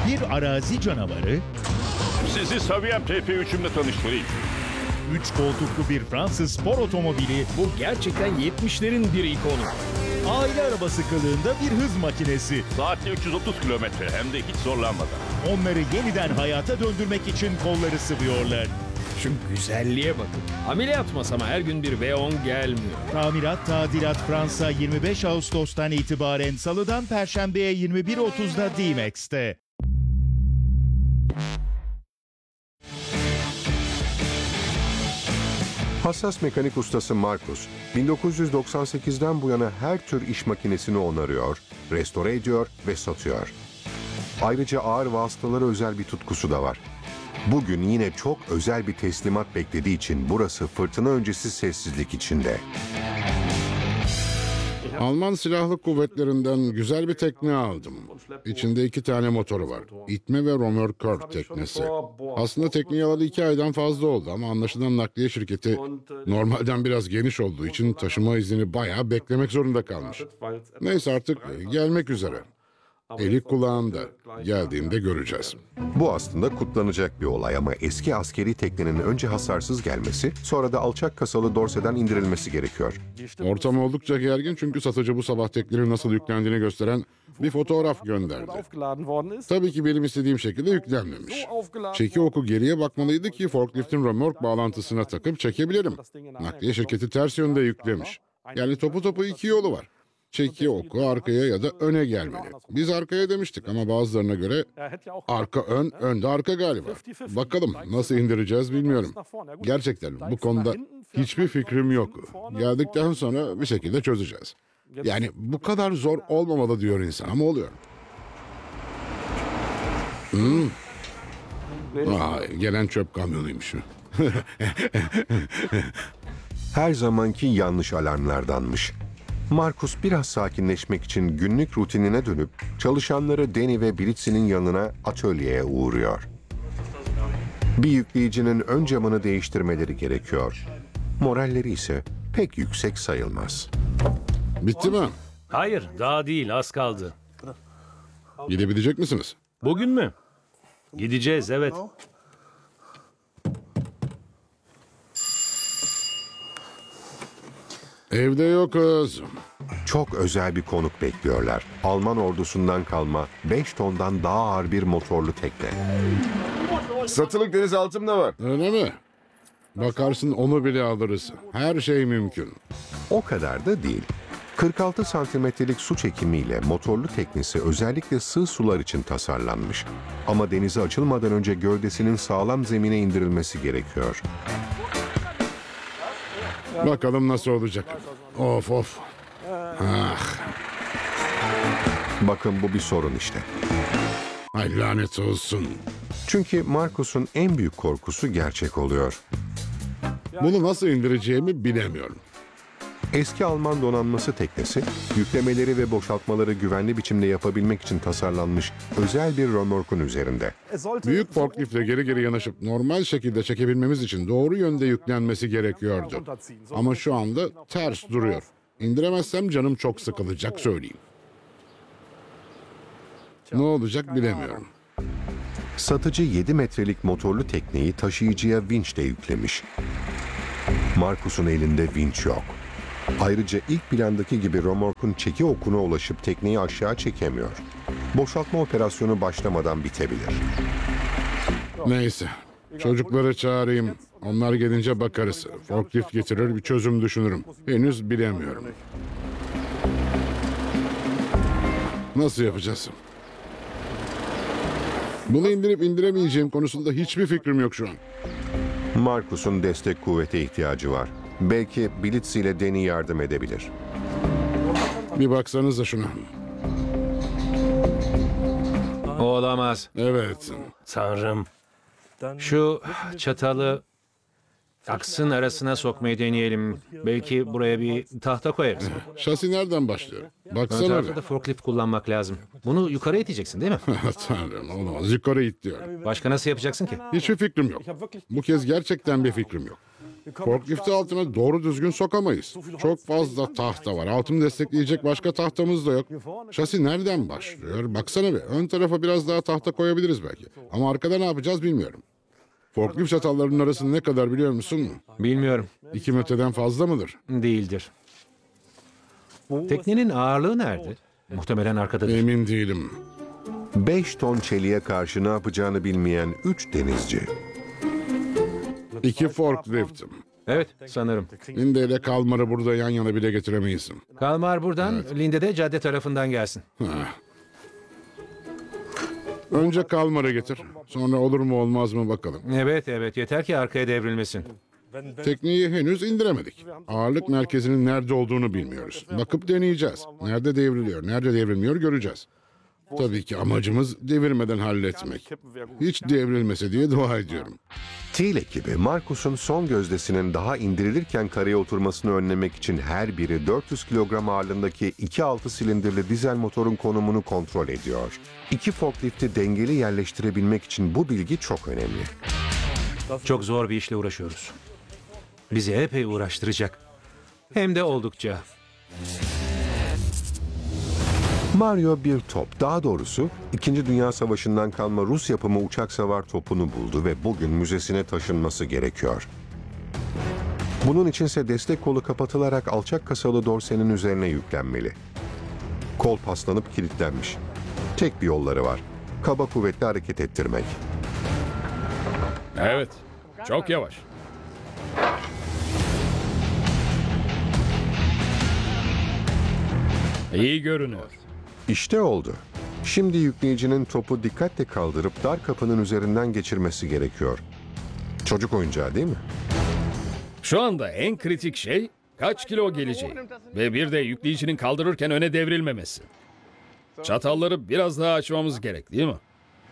bir arazi canavarı, Sizi Saviyem TP3'ümle tanıştırayım. 3 koltuklu bir Fransız spor otomobili, Bu gerçekten 70'lerin bir ikonu. aile arabası kılığında bir hız makinesi. Saatte 330 kilometre hem de hiç zorlanmadan. Onları yeniden hayata döndürmek için kolları sıvıyorlar. Şu güzelliğe bakın. Ameliyat masama her gün bir V10 gelmiyor. Tamirat Tadilat Fransa 25 Ağustos'tan itibaren Salı'dan Perşembe'ye 21.30'da D-Max'te. Hassas mekanik ustası Markus, 1998'den bu yana her tür iş makinesini onarıyor, restore ediyor ve satıyor. Ayrıca ağır vasıtalara özel bir tutkusu da var. Bugün yine çok özel bir teslimat beklediği için burası fırtına öncesi sessizlik içinde. Alman Silahlı Kuvvetleri'nden güzel bir tekne aldım. İçinde 2 tane motoru var. İtme ve römorkör teknesi. Aslında tekneyi alalı 2 aydan fazla oldu ama anlaşılan nakliye şirketi normalden biraz geniş olduğu için taşıma iznini bayağı beklemek zorunda kalmış. Neyse artık gelmek üzere. Eli kulağında. Geldiğinde göreceğiz. Bu aslında kutlanacak bir olay ama eski askeri teknenin önce hasarsız gelmesi, sonra da alçak kasalı dorseden indirilmesi gerekiyor. Ortam oldukça gergin çünkü satıcı bu sabah teknenin nasıl yüklendiğini gösteren bir fotoğraf gönderdi. Tabii ki benim istediğim şekilde yüklenmemiş. Çeki oku geriye bakmalıydı ki forkliftin römork bağlantısına takıp çekebilirim. Nakliye şirketi ters yönde yüklemiş. Yani topu 2 yolu var. Çeki oku arkaya ya da öne gelmeli. Biz arkaya demiştik ama bazılarına göre arka ön, önde arka galiba. Bakalım nasıl indireceğiz bilmiyorum. Gerçekten bu konuda hiçbir fikrim yok. Geldikten sonra bir şekilde çözeceğiz. Yani bu kadar zor olmamalı diyor insan ama oluyor. Gelen çöp kamyonuymuş. Her zamanki yanlış alarmlardanmış. Markus biraz sakinleşmek için günlük rutinine dönüp çalışanları Danny ve Britsy'nin yanına atölyeye uğruyor. Bir yükleyicinin ön camını değiştirmeleri gerekiyor. Moralleri ise pek yüksek sayılmaz. Bitti mi? Hayır, daha değil, az kaldı. Gidebilecek misiniz? Bugün mü? Gideceğiz, evet. Evde yokuz. Çok özel bir konuk bekliyorlar. Alman ordusundan kalma 5 tondan daha ağır bir motorlu tekne. Satılık denizaltım da var. Öyle mi? Bakarsın onu bile alırız. Her şey mümkün. O kadar da değil. 46 santimetrelik su çekimiyle motorlu teknesi özellikle sığ sular için tasarlanmış. Ama denize açılmadan önce gövdesinin sağlam zemine indirilmesi gerekiyor. Bakalım nasıl olacak. Of. Bakın bu bir sorun işte. Ay lanet olsun. Çünkü Markus'un en büyük korkusu gerçek oluyor. Bunu nasıl indireceğimi bilemiyorum. Eski Alman donanması teknesi, yüklemeleri ve boşaltmaları güvenli biçimde yapabilmek için tasarlanmış özel bir römorkun üzerinde. Büyük forkliftle geri yanaşıp normal şekilde çekebilmemiz için doğru yönde yüklenmesi gerekiyordu. Ama şu anda ters duruyor. İndiremezsem canım çok sıkılacak söyleyeyim. Ne olacak bilemiyorum. Satıcı 7 metrelik motorlu tekneyi taşıyıcıya vinçle yüklemiş. Markus'un elinde vinç yok. Ayrıca ilk plandaki gibi römorkun çeki okuna ulaşıp tekneyi aşağı çekemiyor. Boşaltma operasyonu başlamadan bitebilir. Neyse. Çocukları çağırayım. Onlar gelince bakarız. Forklift getirir bir çözüm düşünürüm. Henüz bilemiyorum. Nasıl yapacağız? Bunu indirip indiremeyeceğim konusunda hiçbir fikrim yok şu an. Markus'un destek kuvvete ihtiyacı var. Belki Blitz ile Danny yardım edebilir. Bir baksanıza şuna. Olamaz. Evet. Tanrım. Şu çatalı aksın arasına sokmayı deneyelim. Belki buraya bir tahta koyarız. Şasi nereden başlıyor? Ön Baksana tarafta bir. da forklift kullanmak lazım. Bunu yukarı iteceksin değil mi? Tanrım olamaz. Yukarı it diyor. Başka nasıl yapacaksın ki? Hiçbir fikrim yok. Bu kez gerçekten bir fikrim yok. Forklifti altına doğru düzgün sokamayız. Çok fazla tahta var. Altını destekleyecek başka tahtamız da yok. Şasi nereden başlıyor? Baksana bir. Ön tarafa biraz daha tahta koyabiliriz belki. Ama arkada ne yapacağız bilmiyorum. Forklift çatallarının arası ne kadar biliyor musun? Bilmiyorum. 2 metreden fazla mıdır? Değildir. Teknenin ağırlığı nerede? Muhtemelen arkadadır. Emin değilim. 5 ton çeliğe karşı ne yapacağını bilmeyen 3 denizci. 2 forklift. Evet, sanırım. Linde ile Kalmar'ı burada yan yana bile getiremeyiz. Kalmar buradan, Linde de cadde tarafından gelsin. Önce Kalmar'ı getir. Sonra olur mu olmaz mı bakalım. Evet, yeter ki arkaya devrilmesin. Tekneyi henüz indiremedik. Ağırlık merkezinin nerede olduğunu bilmiyoruz. Bakıp deneyeceğiz. Nerede devriliyor, nerede devrilmiyor göreceğiz. Tabii ki amacımız devirmeden halletmek. Hiç devrilmese diye dua ediyorum. Teal ekibi Marcus'un son gözdesinin daha indirilirken karaya oturmasını önlemek için her biri 400 kilogram ağırlığındaki 2.6 silindirli dizel motorun konumunu kontrol ediyor. 2 forklifti dengeli yerleştirebilmek için bu bilgi çok önemli. Çok zor bir işle uğraşıyoruz. Bizi epey uğraştıracak. Hem de oldukça. Mario bir top, daha doğrusu 2. Dünya Savaşı'ndan kalma Rus yapımı uçak savar topunu buldu ve bugün müzesine taşınması gerekiyor. Bunun içinse destek kolu kapatılarak alçak kasalı dorsenin üzerine yüklenmeli. Kol paslanıp kilitlenmiş. Tek bir yolları var. Kaba kuvvetli hareket ettirmek. Evet. Çok yavaş. İyi görünüyor. İşte oldu. Şimdi yükleyicinin topu dikkatle kaldırıp dar kapının üzerinden geçirmesi gerekiyor. Çocuk oyuncağı değil mi? Şu anda en kritik şey kaç kilo geleceği ve bir de yükleyicinin kaldırırken öne devrilmemesi. Çatalları biraz daha açmamız gerek değil mi?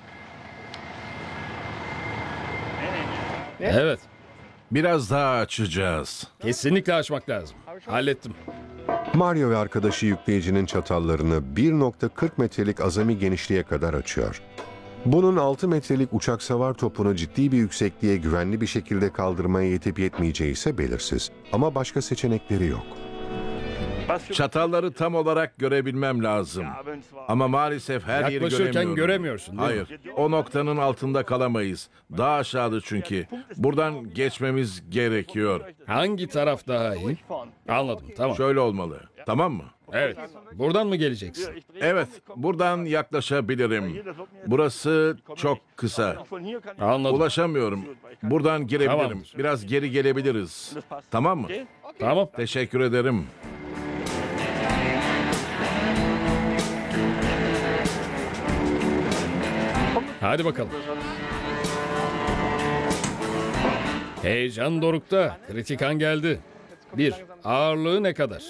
Evet, Biraz daha açacağız. kesinlikle açmak lazım. Hallettim. Mario ve arkadaşı yükleyicinin çatallarını 1.40 metrelik azami genişliğe kadar açıyor. Bunun 6 metrelik uçak savar topunu ciddi bir yüksekliğe güvenli bir şekilde kaldırmaya yetip yetmeyeceği ise belirsiz. Ama başka seçenekleri yok. Çatalları tam olarak görebilmem lazım. Ama maalesef her yeri Yaklaşırken göremiyorum. göremiyorsun değil mi? Hayır, o noktanın altında kalamayız. Daha aşağıda çünkü. Buradan geçmemiz gerekiyor. Hangi taraf daha iyi? Anladım, tamam. Şöyle olmalı. Tamam mı? Evet, buradan mı geleceksin? Evet, buradan yaklaşabilirim. Burası çok kısa. Anladım. Ulaşamıyorum. Buradan girebilirim. Tamamdır. Biraz geri gelebiliriz. Tamam mı? Tamam. Teşekkür ederim. Hadi bakalım. Heyecan dorukta. Kritik an geldi. 1. Ağırlığı ne kadar?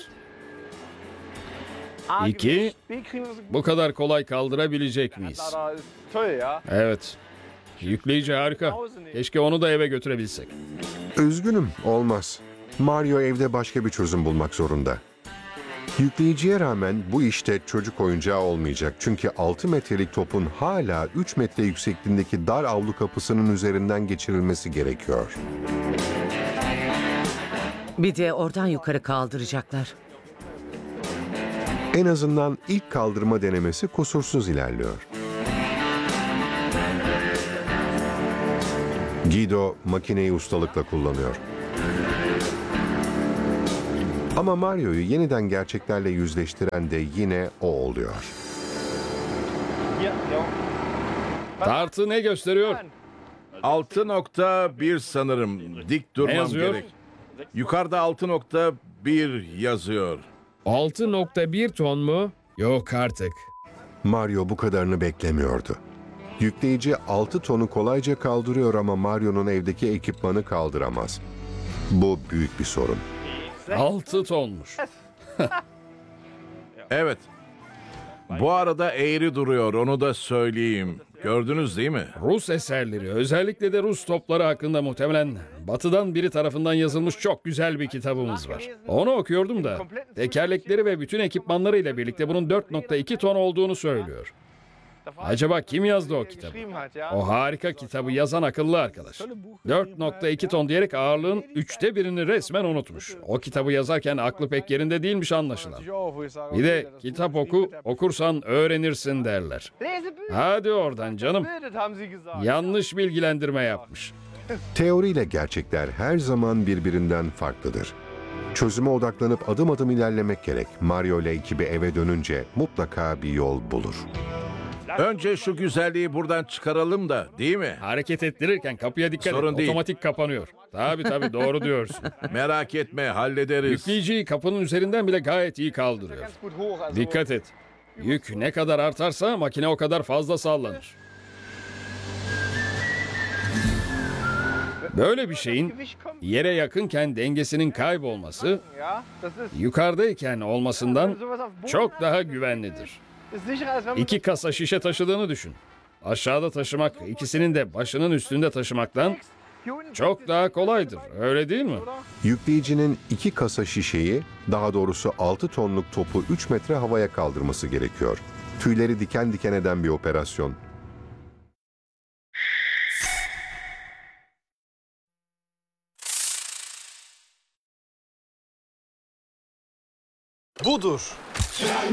2. Bu kadar kolay kaldırabilecek miyiz? Evet. Yükleyici harika. Keşke onu da eve götürebilsek. Üzgünüm, olmaz. Mario evde başka bir çözüm bulmak zorunda. Yükleyiciye rağmen bu işte çocuk oyuncağı olmayacak. Çünkü 6 metrelik topun hala 3 metre yüksekliğindeki dar avlu kapısının üzerinden geçirilmesi gerekiyor. Bir de oradan yukarı kaldıracaklar. En azından ilk kaldırma denemesi kusursuz ilerliyor. Guido makineyi ustalıkla kullanıyor. Ama Mario'yu yeniden gerçeklerle yüzleştiren de yine o oluyor. Tartı ne gösteriyor? 6.1 sanırım. Dik Ne durmam yazıyor? gerek. Yukarıda 6.1 yazıyor. 6.1 ton mu? Yok artık. Mario bu kadarını beklemiyordu. Yükleyici 6 tonu kolayca kaldırıyor ama Mario'nun evdeki ekipmanı kaldıramaz. Bu büyük bir sorun. 6 tonmuş. Evet. Bu arada eğri duruyor, onu da söyleyeyim. Gördünüz değil mi? Rus eserleri, özellikle de Rus topları hakkında muhtemelen batıdan biri tarafından yazılmış çok güzel bir kitabımız var. Onu okuyordum da tekerlekleri ve bütün ekipmanlarıyla birlikte bunun 4.2 ton olduğunu söylüyor. Acaba kim yazdı o kitabı? O harika kitabı yazan akıllı arkadaş. 4,2 ton diyerek ağırlığın 1/3'ünü resmen unutmuş. O kitabı yazarken aklı pek yerinde değilmiş anlaşılan. Bir de kitap oku, okursan öğrenirsin derler. Hadi oradan canım. Yanlış bilgilendirme yapmış. Teoriyle gerçekler her zaman birbirinden farklıdır. Çözüme odaklanıp adım adım ilerlemek gerek. Mario ile ekibi eve dönünce mutlaka bir yol bulur. Önce şu güzelliği buradan çıkaralım da, değil mi? Hareket ettirirken kapıya dikkat Sorun et. değil. Otomatik kapanıyor. Tabii doğru diyorsun. Merak etme, hallederiz. Yükleyiciyi kapının üzerinden bile gayet iyi kaldırıyor. Dikkat et. Yük ne kadar artarsa makine o kadar fazla sallanır. Böyle bir şeyin yere yakınken dengesinin kaybolması, yukarıdayken olmasından çok daha güvenlidir. 2 kasa şişe taşıdığını düşün. Aşağıda taşımak, ikisinin de başının üstünde taşımaktan çok daha kolaydır. Öyle değil mi? Yükleyicinin 2 kasa şişeyi, daha doğrusu 6 tonluk topu 3 metre havaya kaldırması gerekiyor. Tüyleri diken diken eden bir operasyon. Budur.